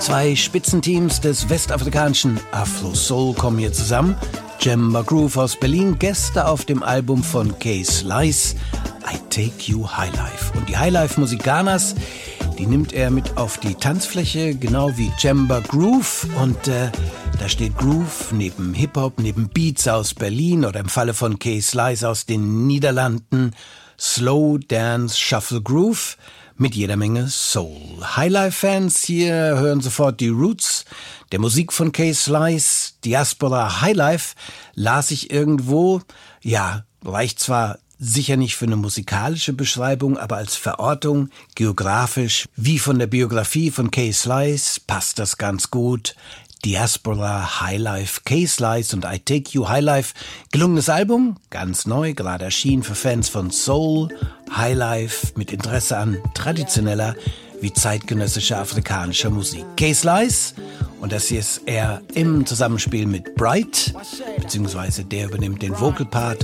Zwei Spitzenteams des westafrikanischen Afro-Soul kommen hier zusammen. Jemba Groove aus Berlin, Gäste auf dem Album von K-Slice, I Take You Highlife. Und die Highlife-Musik Ghanas, die nimmt er mit auf die Tanzfläche, genau wie Jemba Groove. Und da steht Groove neben Hip-Hop, neben Beats aus Berlin oder im Falle von K-Slice aus den Niederlanden Slow Dance Shuffle Groove mit jeder Menge Soul. Highlife-Fans hier hören sofort die Roots der Musik von K-Slice. Diaspora Highlife las ich irgendwo, ja, reicht zwar sicher nicht für eine musikalische Beschreibung, aber als Verortung, geografisch, wie von der Biografie von K-Slice, passt das ganz gut. Diaspora Highlife, K-Slice und I Take You Highlife. Gelungenes Album, ganz neu, gerade erschienen für Fans von Soul, Highlife mit Interesse an traditioneller wie zeitgenössischer afrikanischer Musik. K-Slice, und das hier ist er im Zusammenspiel mit Bright, beziehungsweise der übernimmt den Vocal Part